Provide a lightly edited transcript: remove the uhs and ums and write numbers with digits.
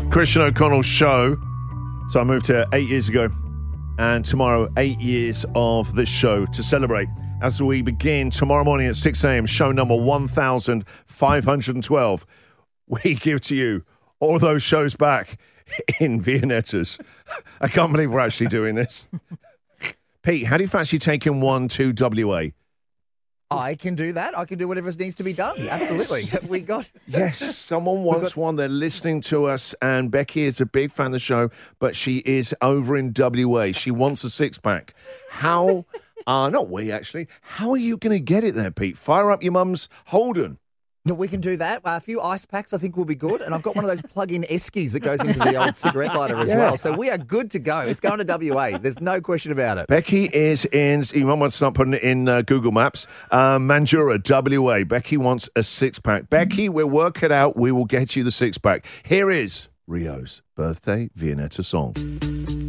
Christian O'Connell's show. So I moved here 8 years ago. And tomorrow, 8 years of this show to celebrate. As we begin tomorrow morning at 6 a.m., show number 1512. We give to you all those shows back in Viennettas. I can't believe we're actually doing this. Pete, how do you fancy taking one to WA? I can do that. I can do whatever needs to be done. Absolutely. Yes, someone wants one. They're listening to us, and Becky is a big fan of the show, but she is over in WA. She wants a six-pack. How, not we actually, how are you going to get it there, Pete? Fire up your mum's Holden. No, we can do that. A few ice packs I think will be good. And I've got one of those plug-in Eskies that goes into the old cigarette lighter as well. So we are good to go. It's going to WA. There's no question about it. Becky is in, you might want to start putting it in Google Maps, Mandurah, WA. Becky wants a six-pack. Becky, we'll work it out. We will get you the six-pack. Here is Rio's birthday Viennetta song.